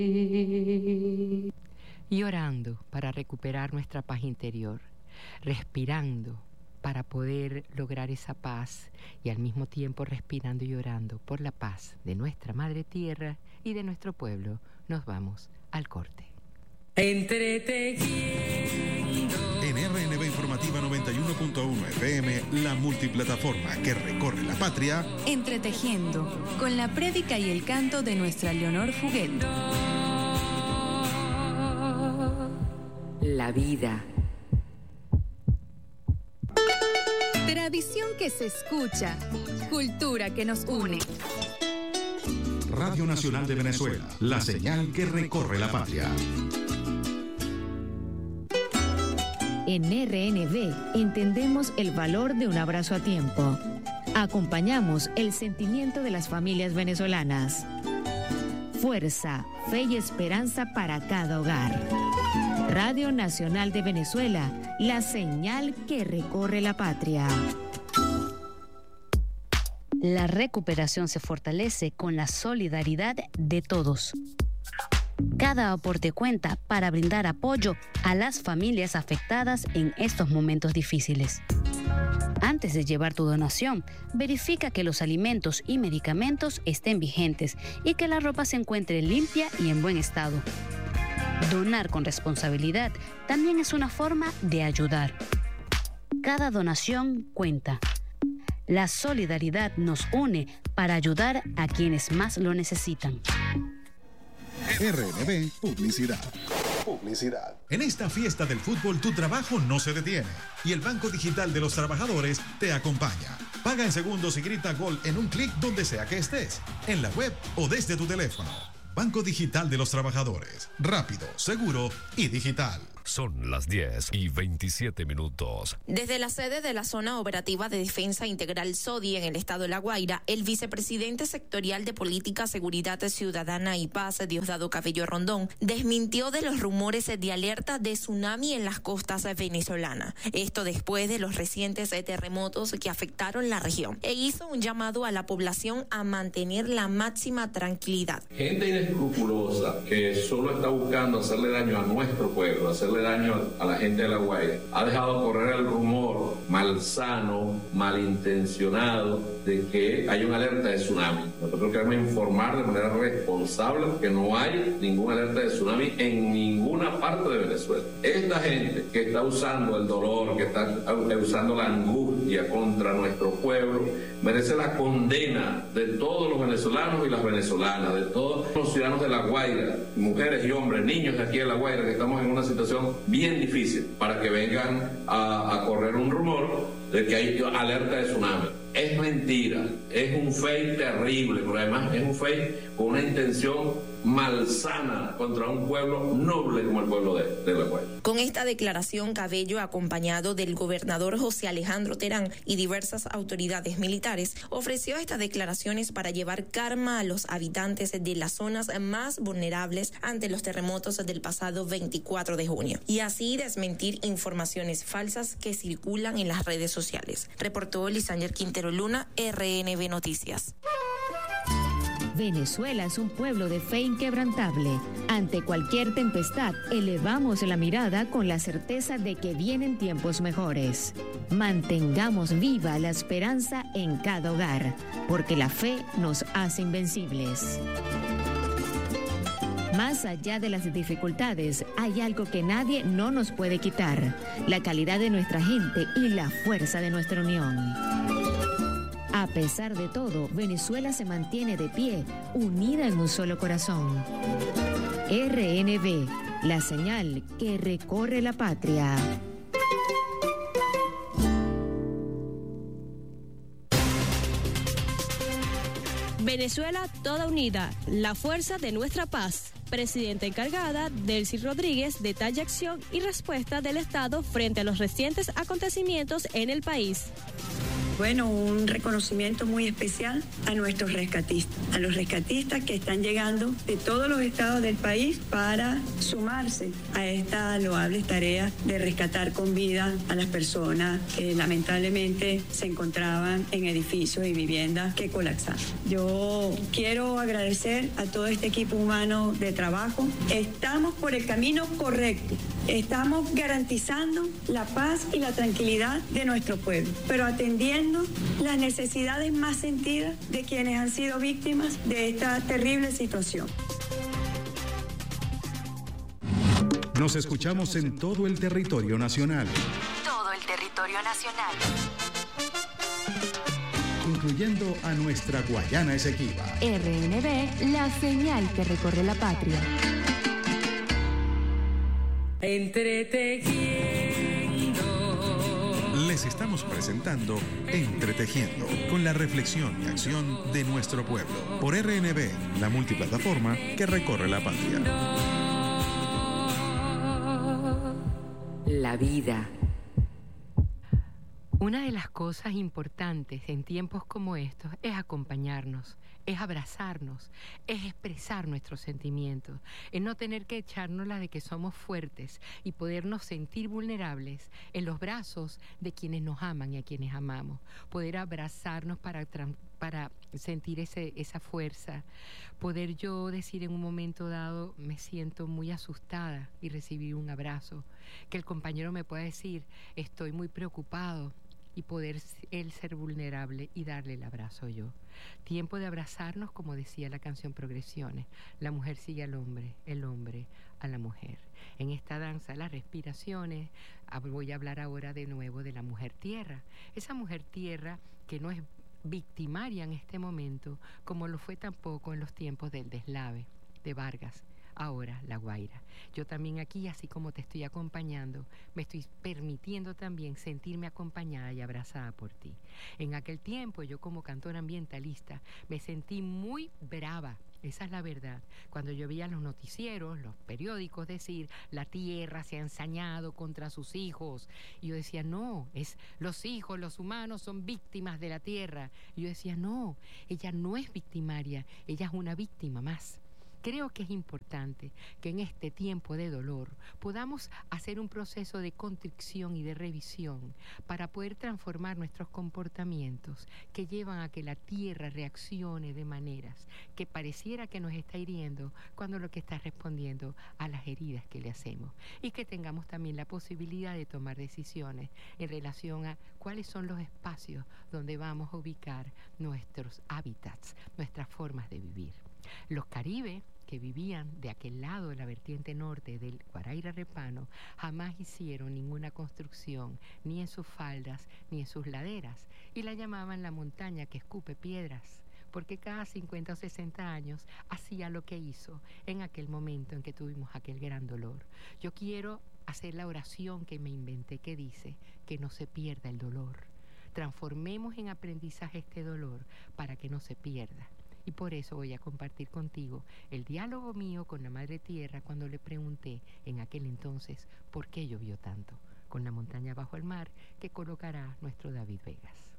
Y orando para recuperar nuestra paz interior, respirando para poder lograr esa paz y al mismo tiempo respirando y orando por la paz de nuestra madre tierra y de nuestro pueblo, nos vamos al corte. Entretejiendo. En RNB Informativa 91.1 FM, la multiplataforma que recorre la patria. Entretejiendo, con la prédica y el canto de nuestra Leonor Fuguet. La vida. Tradición que se escucha, cultura que nos une. Radio Nacional de Venezuela, la señal que recorre la patria. En RNB entendemos el valor de un abrazo a tiempo. Acompañamos el sentimiento de las familias venezolanas. Fuerza, fe y esperanza para cada hogar. Radio Nacional de Venezuela, la señal que recorre la patria. La recuperación se fortalece con la solidaridad de todos. Cada aporte cuenta para brindar apoyo a las familias afectadas en estos momentos difíciles. Antes de llevar tu donación, verifica que los alimentos y medicamentos estén vigentes y que la ropa se encuentre limpia y en buen estado. Donar con responsabilidad también es una forma de ayudar. Cada donación cuenta. La solidaridad nos une para ayudar a quienes más lo necesitan. RNB Publicidad. En esta fiesta del fútbol tu trabajo no se detiene y el Banco Digital de los Trabajadores te acompaña. Paga en segundos y grita gol en un clic donde sea que estés, en la web o desde tu teléfono. Banco Digital de los Trabajadores. Rápido, seguro y digital. Son las 10:27. Desde la sede de la Zona Operativa de Defensa Integral SODI en el estado de La Guaira, el vicepresidente sectorial de Política, Seguridad Ciudadana y Paz, Diosdado Cabello Rondón, desmintió de los rumores de alerta de tsunami en las costas venezolanas. Esto después de los recientes terremotos que afectaron la región. E hizo un llamado a la población a mantener la máxima tranquilidad. Gente inescrupulosa que solo está buscando hacerle daño a nuestro pueblo, hacerle daño a la gente de La Guaira, ha dejado correr el rumor malsano, malintencionado de que hay una alerta de tsunami. Nosotros queremos informar de manera responsable que no hay ninguna alerta de tsunami en ninguna parte de Venezuela. Esta gente que está usando el dolor, que está usando la angustia contra nuestro pueblo, merece la condena de todos los venezolanos y las venezolanas, de todos los ciudadanos de La Guaira, mujeres y hombres, niños de aquí de La Guaira, que estamos en una situación bien difícil, para que vengan a correr un rumor de que hay alerta de tsunami. Es mentira, es un fake terrible, pero además es un fake con una intención malsana contra un pueblo noble como el pueblo de La Guaira. Con esta declaración, Cabello, acompañado del gobernador José Alejandro Terán y diversas autoridades militares, ofreció estas declaraciones para llevar calma a los habitantes de las zonas más vulnerables ante los terremotos del pasado 24 de junio y así desmentir informaciones falsas que circulan en las redes sociales. Reportó Lisander Quintero Luna, RNB Noticias. Venezuela es un pueblo de fe inquebrantable. Ante cualquier tempestad, elevamos la mirada con la certeza de que vienen tiempos mejores. Mantengamos viva la esperanza en cada hogar, porque la fe nos hace invencibles. Más allá de las dificultades, hay algo que nadie no nos puede quitar: la calidad de nuestra gente y la fuerza de nuestra unión. A pesar de todo, Venezuela se mantiene de pie, unida en un solo corazón. RNB, la señal que recorre la patria. Venezuela toda unida, la fuerza de nuestra paz. Presidenta encargada, Delcy Rodríguez, detalla acción y respuesta del Estado frente a los recientes acontecimientos en el país. bueno, un reconocimiento muy especial a nuestros rescatistas, a los rescatistas que están llegando de todos los estados del país para sumarse a esta loable tarea de rescatar con vida a las personas que lamentablemente se encontraban en edificios y viviendas que colapsaron. Yo quiero agradecer a todo este equipo humano de trabajo. Estamos por el camino correcto. Estamos garantizando la paz y la tranquilidad de nuestro pueblo, pero atendiendo las necesidades más sentidas de quienes han sido víctimas de esta terrible situación. Nos escuchamos en todo el territorio nacional. Todo el territorio nacional. Incluyendo a nuestra Guayana Esequiba. RNB, la señal que recorre la patria. Entretejiendo. Les estamos presentando Entretejiendo, con la reflexión y acción de nuestro pueblo. Por RNB, la multiplataforma que recorre la patria. La vida. Una de las cosas importantes en tiempos como estos es acompañarnos, es abrazarnos, es expresar nuestros sentimientos, es no tener que echarnos la de que somos fuertes y podernos sentir vulnerables en los brazos de quienes nos aman y a quienes amamos, poder abrazarnos para sentir esa fuerza, poder yo decir en un momento dado me siento muy asustada y recibir un abrazo, que el compañero me pueda decir estoy muy preocupado y poder él ser vulnerable y darle el abrazo yo. Tiempo de abrazarnos, como decía la canción Progresiones, la mujer sigue al hombre, el hombre a la mujer. En esta danza, las respiraciones, voy a hablar ahora de nuevo de la mujer tierra, esa mujer tierra que no es victimaria en este momento, como lo fue tampoco en los tiempos del deslave de Vargas. Ahora La Guaira. Yo también aquí, así como te estoy acompañando, me estoy permitiendo también sentirme acompañada y abrazada por ti. En aquel tiempo, yo como cantora ambientalista, me sentí muy brava. Esa es la verdad. Cuando yo veía los noticieros, los periódicos decir, la tierra se ha ensañado contra sus hijos. Y yo decía, no, es los hijos, los humanos son víctimas de la tierra. Y yo decía, no, ella no es victimaria, ella es una víctima más. Creo que es importante que en este tiempo de dolor podamos hacer un proceso de contrición y de revisión para poder transformar nuestros comportamientos que llevan a que la tierra reaccione de maneras que pareciera que nos está hiriendo cuando lo que está respondiendo a las heridas que le hacemos, y que tengamos también la posibilidad de tomar decisiones en relación a cuáles son los espacios donde vamos a ubicar nuestros hábitats, nuestras formas de vivir. Los caribes que vivían de aquel lado de la vertiente norte del Guaraíra Repano jamás hicieron ninguna construcción, ni en sus faldas ni en sus laderas, y la llamaban la montaña que escupe piedras, porque cada 50 o 60 años hacía lo que hizo en aquel momento en que tuvimos aquel gran dolor. Yo quiero hacer la oración que me inventé que dice que no se pierda el dolor. Transformemos en aprendizaje este dolor para que no se pierda. Y por eso voy a compartir contigo el diálogo mío con la Madre Tierra cuando le pregunté en aquel entonces por qué llovió tanto, con la montaña bajo el mar que colocará nuestro David Vegas.